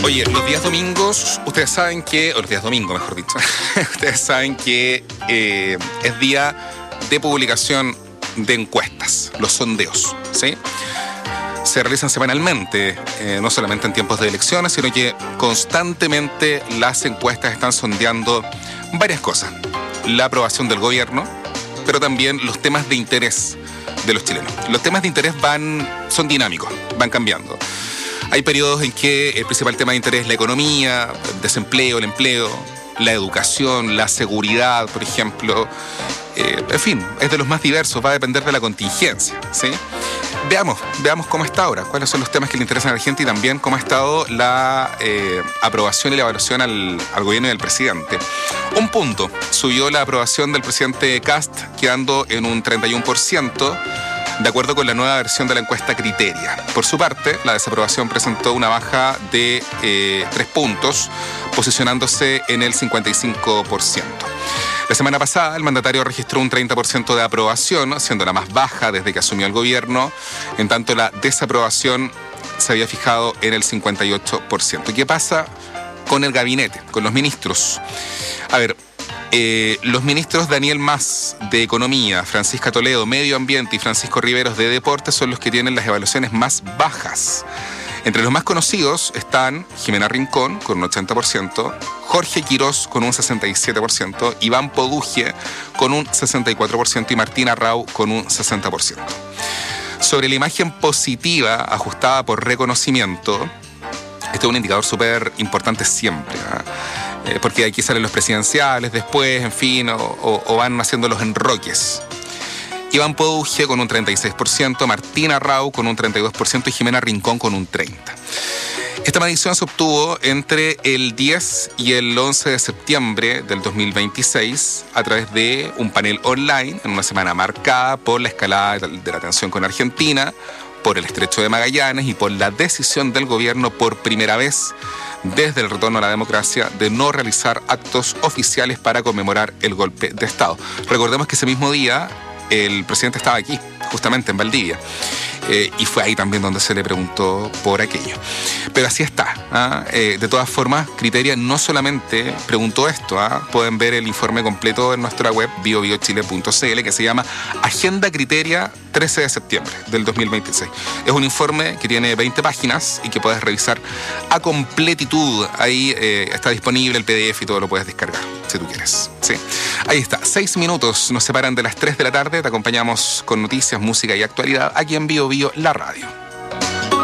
Oye, los días domingos, ustedes saben que, o los días domingos, mejor dicho, ustedes saben que es día de publicación de encuestas, los sondeos, ¿sí? Se realizan semanalmente, no solamente en tiempos de elecciones, sino que constantemente las encuestas están sondeando varias cosas. La aprobación del gobierno, pero también los temas de interés de los chilenos. Los temas de interés son dinámicos, van cambiando. Hay periodos en que el principal tema de interés es la economía, el desempleo, el empleo, la educación, la seguridad, por ejemplo. En fin, es de los más diversos, va a depender de la contingencia, ¿sí? Veamos cómo está ahora, cuáles son los temas que le interesan a la gente y también cómo ha estado la aprobación y la evaluación al gobierno y al presidente. Un punto, subió la aprobación del presidente Kast, quedando en un 31%, de acuerdo con la nueva versión de la encuesta Criteria. Por su parte, la desaprobación presentó una baja de 3 puntos, posicionándose en el 55%. La semana pasada, el mandatario registró un 30% de aprobación, siendo la más baja desde que asumió el gobierno. En tanto, la desaprobación se había fijado en el 58%. ¿Qué pasa con el gabinete, con los ministros? A ver, los ministros Daniel Mas, de Economía, Francisca Toledo, Medio Ambiente y Francisco Riveros, de Deportes, son los que tienen las evaluaciones más bajas. Entre los más conocidos están Jimena Rincón, con un 80%, Jorge Quirós, con un 67%, Iván Poduje, con un 64%, y Martina Rau, con un 60%. Sobre la imagen positiva ajustada por reconocimiento, este es un indicador súper importante siempre, ¿eh? Porque aquí salen los presidenciales después, en fin, o van haciendo los enroques. Iván Poduje con un 36%, Martina Rau con un 32% y Jimena Rincón con un 30%. Esta medición se obtuvo entre el 10 y el 11 de septiembre del 2026 a través de un panel online en una semana marcada por la escalada de la tensión con Argentina, por el estrecho de Magallanes y por la decisión del gobierno por primera vez desde el retorno a la democracia de no realizar actos oficiales para conmemorar el golpe de Estado. Recordemos que ese mismo día el presidente estaba aquí, justamente en Valdivia, y fue ahí también donde se le preguntó por aquello. Pero así está, ¿eh? De todas formas, Criteria no solamente preguntó esto, pueden ver el informe completo en nuestra web biobiochile.cl, que se llama Agenda Criteria 13 de septiembre del 2026. Es un informe que tiene 20 páginas y que puedes revisar a completitud. Ahí está disponible el PDF y todo lo puedes descargar, si tú quieres. Sí. Ahí está, 6 minutos nos separan de las 3 de la tarde. Te acompañamos con noticias, música y actualidad aquí en Bio Bio, la radio.